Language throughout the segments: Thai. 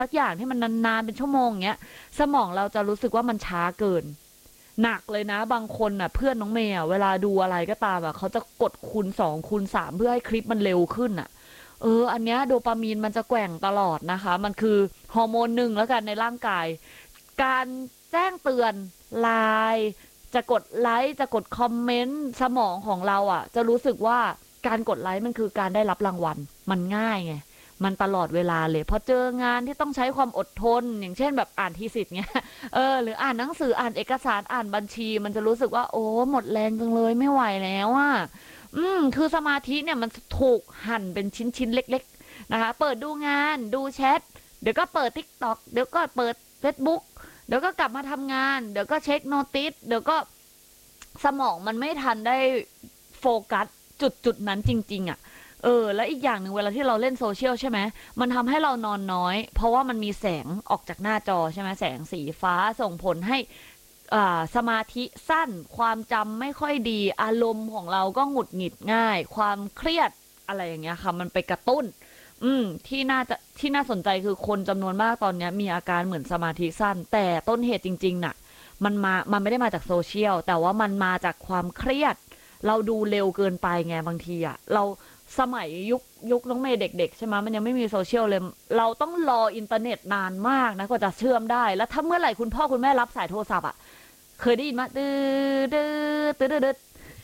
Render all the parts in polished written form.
สักอย่างที่มันนานๆเป็นชั่วโมงเงี้ยสมองเราจะรู้สึกว่ามันช้าเกินหนักเลยนะบางคนน่ะเพื่อนน้องเมย์เวลาดูอะไรก็ตามเขาจะกดคูณ 2 คูณ 3เพื่อให้คลิปมันเร็วขึ้นอันเนี้ยโดปามีนมันจะแกว่งตลอดนะคะมันคือฮอร์โมนหนึ่งแล้วกันในร่างกายการแจ้งเตือนไลน์จะกดไลค์จะกดคอมเมนต์สมองของเราจะรู้สึกว่าการกดไลค์มันคือการได้รับรางวัลมันง่ายไงมันตลอดเวลาเลยพอเจองานที่ต้องใช้ความอดทนอย่างเช่นแบบอ่านทีสิทธ์เงี้ยหรืออ่านหนังสืออ่านเอกสารอ่านบัญชีมันจะรู้สึกว่าโอ้หมดแรงจังเลยไม่ไหวแล้วคือสมาธิเนี่ยมันถูกหั่นเป็นชิ้นๆเล็กๆนะคะเปิดดูงานดูแชทเดี๋ยวก็เปิด TikTok เดี๋ยวก็เปิด Facebook เดี๋ยวก็กลับมาทำงานเดี๋ยวก็เช็คโนติสเดี๋ยวก็สมองมันไม่ทันได้โฟกัสจุดนั้นจริงๆแล้วอีกอย่างหนึ่งเวลาที่เราเล่นโซเชียลใช่ไหมมันทำให้เรานอนน้อยเพราะว่ามันมีแสงออกจากหน้าจอใช่ไหมแสงสีฟ้าส่งผลให้สมาธิสั้นความจำไม่ค่อยดีอารมณ์ของเราก็หงุดหงิดง่ายความเครียดอะไรอย่างเงี้ยค่ะมันไปกระตุ้นที่น่าสนใจคือคนจำนวนมากตอนนี้มีอาการเหมือนสมาธิสั้นแต่ต้นเหตุจริงๆน่ะมันไม่ได้มาจากโซเชียลแต่ว่ามันมาจากความเครียดเราดูเร็วเกินไปไงบางทีเราสมัยยุคน้องเมย์เด็กๆใช่ไหมมันยังไม่มีโซเชียลเลยเราต้องรออินเทอร์เน็ตนานมากนะกว่าจะเชื่อมได้แล้วถ้าเมื่อไหร่คุณพ่อคุณแม่รับสายโทรศัพท์เคยได้ยินไหมตื้อตื้อตื้อตื้อ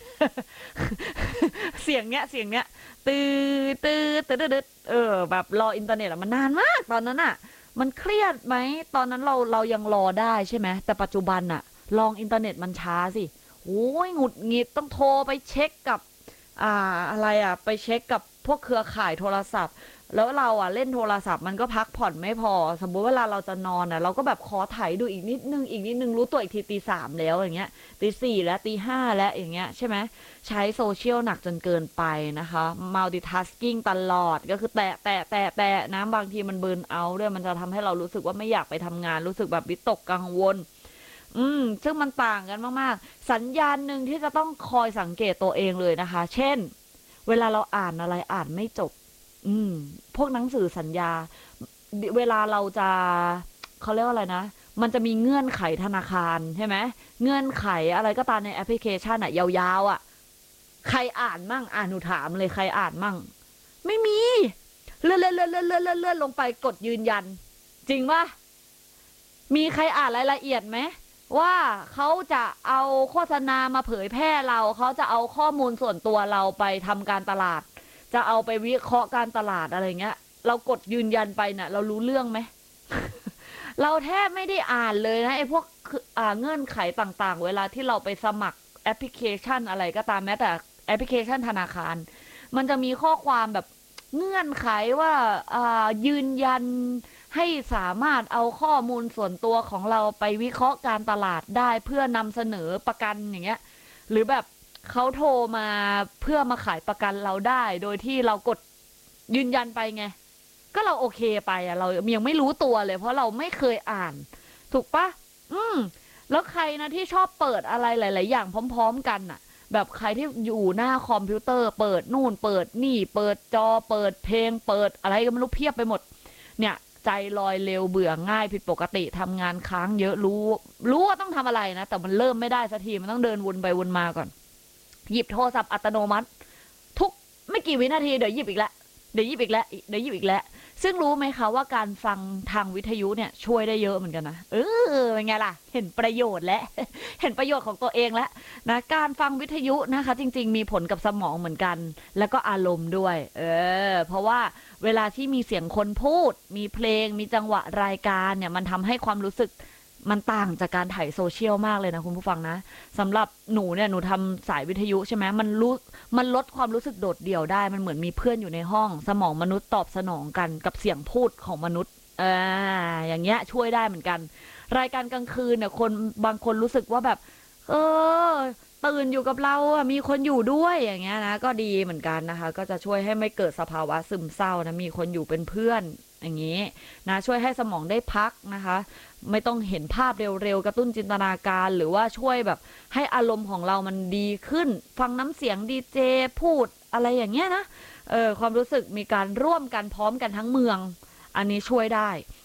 เสียงเนี้ยตื้อตื้อตื้อตื้อแบบรออินเทอร์เน็ตมันนานมากตอนนั้นมันเครียดไหมตอนนั้นเรายังรอได้ใช่ไหมแต่ปัจจุบันลองอินเทอร์เน็ตมันช้าสิโอ้ยหงุดหงิดต้องโทรไปเช็คกับอะไรไปเช็คกับพวกเครือข่ายโทรศัพท์แล้วเราเล่นโทรศัพท์มันก็พักผ่อนไม่พอสมมุติเวลาเราจะนอนเราก็แบบขอถ่ายดูอีกนิดนึงรู้ตัวอีกทีตี 3แล้วอย่างเงี้ยตี 4แล้วตี 5แล้วอย่างเงี้ยใช่ไหมใช้โซเชียลหนักจนเกินไปนะคะ multitasking ตลอดก็คือแตะนะบางทีมันเบิร์นเอาท์ด้วยมันจะทำให้เรารู้สึกว่าไม่อยากไปทำงานรู้สึกแบบวิตกกังวลซึ่งมันต่างกันมากๆสัญญาณหนึ่งที่จะต้องคอยสังเกตตัวเองเลยนะคะเช่นเวลาเราอ่านอะไรอ่านไม่จบพวกหนังสือสัญญาเวลาเราจะเขาเรียกว่าอะไรนะมันจะมีเงื่อนไขธนาคารใช่ไหมเงื่อนไขอะไรก็ตามในแอปพลิเคชันยาวๆใครอ่านมั่งหนูถามเลยใครอ่านมั่งไม่มีเลื่อนลงไปกดยืนยันจริงปะมีใครอ่านรายละเอียดไหมว่าเขาจะเอาโฆษณามาเผยแพร่เขาจะเอาข้อมูลส่วนตัวเราไปทำการตลาดจะเอาไปวิเคราะห์การตลาดอะไรเงี้ยเรากดยืนยันไปน่ะเรารู้เรื่องไหม เราแทบไม่ได้อ่านเลยนะไอ้พวกเงื่อนไขต่างๆเวลาที่เราไปสมัครแอปพลิเคชันอะไรก็ตามแม้แต่แอปพลิเคชันธนาคารมันจะมีข้อความแบบเงื่อนไขว่ายืนยันให้สามารถเอาข้อมูลส่วนตัวของเราไปวิเคราะห์การตลาดได้เพื่อนำเสนอประกันอย่างเงี้ยหรือแบบเขาโทรมาเพื่อมาขายประกันเราได้โดยที่เรากดยืนยันไปไงก็เราโอเคไปเรายังไม่รู้ตัวเลยเพราะเราไม่เคยอ่านถูกปะแล้วใครนะที่ชอบเปิดอะไรหลายๆอย่างพร้อมๆกันแบบใครที่อยู่หน้าคอมพิวเตอร์เปิดนู่นเปิดนี่เปิดจอเปิดเพลงเปิดอะไรก็ไม่รู้เพียบไปหมดเนี่ยใจลอยเร็วเบื่อง่ายผิดปกติทำงานค้างเยอะรู้ว่าต้องทำอะไรนะแต่มันเริ่มไม่ได้สักทีมันต้องเดินวนไปวนมาก่อนหยิบโทรศัพท์อัตโนมัติทุกไม่กี่วินาทีเดี๋ยวหยิบอีกแล้วเดี๋ยวหยิบอีกแล้วเดี๋ยวหยิบอีกแล้วซึ่งรู้ไหมคะว่าการฟังทางวิทยุเนี่ยช่วยได้เยอะเหมือนกันนะเป็นไงล่ะเห็นประโยชน์และเห็นประโยชน์ของตัวเองแล้วนะการฟังวิทยุนะคะจริงๆมีผลกับสมองเหมือนกันแล้วก็อารมณ์ด้วยเพราะว่าเวลาที่มีเสียงคนพูดมีเพลงมีจังหวะรายการเนี่ยมันทำให้ความรู้สึกมันต่างจากการถ่ายโซเชียลมากเลยนะคุณผู้ฟังนะสำหรับหนูเนี่ยหนูทำสายวิทยุใช่ไหมมันลดความรู้สึกโดดเดี่ยวได้มันเหมือนมีเพื่อนอยู่ในห้องสมองมนุษย์ตอบสนองกันกับเสียงพูดของมนุษย์อย่างเงี้ยช่วยได้เหมือนกันรายการกลางคืนเนี่ยคนบางคนรู้สึกว่าแบบเออตื่นอยู่กับเรามีคนอยู่ด้วยอย่างเงี้ยนะก็ดีเหมือนกันนะคะก็จะช่วยให้ไม่เกิดสภาวะซึมเศร้านะมีคนอยู่เป็นเพื่อนอย่างนี้นะช่วยให้สมองได้พักนะคะไม่ต้องเห็นภาพเร็วๆกระตุ้นจินตนาการหรือว่าช่วยแบบให้อารมณ์ของเรามันดีขึ้นฟังน้ำเสียงดีเจพูดอะไรอย่างเงี้ยนะความรู้สึกมีการร่วมกันพร้อมกันทั้งเมืองอันนี้ช่วยได้